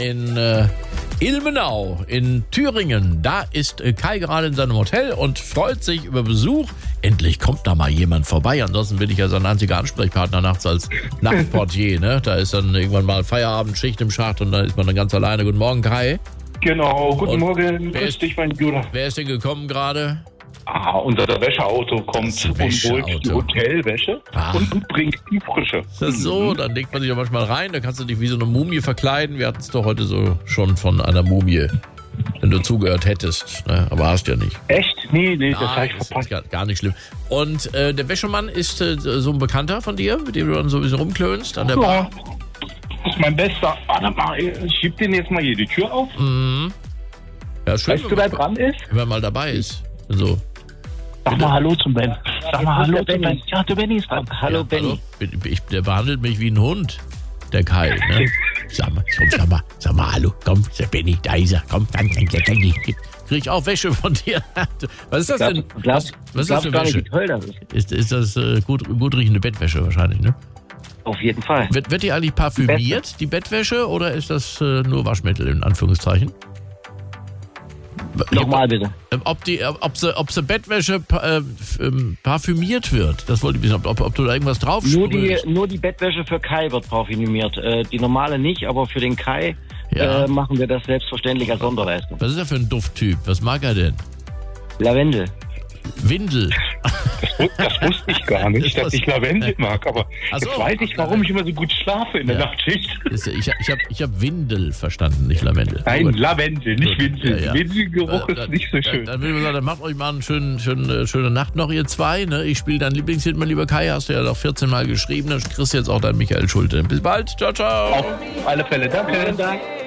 in Ilmenau in Thüringen. Da ist Kai gerade in seinem Hotel und freut sich über Besuch. Endlich kommt da mal jemand vorbei. Ansonsten bin ich ja sein einziger Ansprechpartner nachts als Nachtportier. Ne? Da ist dann irgendwann mal Feierabendschicht im Schacht und dann ist man dann ganz alleine. Guten Morgen, Kai. Genau, guten Morgen. Grüß dich, mein Bruder. Wer ist denn gekommen gerade? Unser Wäscheauto kommt und holt die Hotelwäsche und bringt die frische. Das ist so, dann legt man sich ja manchmal rein, da kannst du dich wie so eine Mumie verkleiden. Wir hatten es doch heute so schon von einer Mumie, wenn du zugehört hättest, ne? Aber hast ja nicht. Echt? Nee, das habe ich verpasst. Ist gar nicht schlimm. Und der Wäschemann ist so ein Bekannter von dir, mit dem du dann so ein bisschen rumklönst an der Bar? Das ist mein Bester. Warte mal, ich schieb den jetzt mal hier die Tür auf. Mhm. Ja, schön, weißt du, wer dran ist? wenn man mal dabei ist. So. Sag mal Hallo zum Ben. Sag mal Hallo zum Ben. Ja, der Benny ist dran. Hallo, Benny. Hallo. Der behandelt mich wie ein Hund, der Kai. Ne? Sag mal, hallo, komm, der Benny, da ist er, komm, dann, krieg ich auch Wäsche von dir. Was ist das denn? Was ist das für Wäsche? Wie toll das ist. Ist das gut riechende Bettwäsche wahrscheinlich, ne? Auf jeden Fall. Wird die eigentlich parfümiert, die Bettwäsche, oder ist das nur Waschmittel, in Anführungszeichen? Nochmal bitte. Ob sie Bettwäsche parfümiert wird, das wollte ich wissen, ob du da irgendwas drauf sprühst. Nur die Bettwäsche für Kai wird parfümiert. Die normale nicht, aber für den Kai machen wir das selbstverständlich als Sonderleistung. Was ist er für ein Dufttyp? Was mag er denn? Lavendel. Windel. Das wusste ich gar nicht, dass ich Lavendel mag, aber jetzt weiß ich, warum ich immer so gut schlafe in der Nachtschicht. Ich hab Windel verstanden, nicht Lavendel. Nein, Lavendel, nicht Windel. Ja. Windelgeruch ist nicht so schön. Dann würde ich sagen, dann macht euch mal eine schöne Nacht noch, ihr zwei. Ne? Ich spiele dein Lieblingslied, mein lieber Kai, hast du ja doch 14 Mal geschrieben. Dann kriegst du jetzt auch deinen Michael Schulte. Bis bald, ciao, ciao. Auf alle Fälle, danke. Vielen Dank.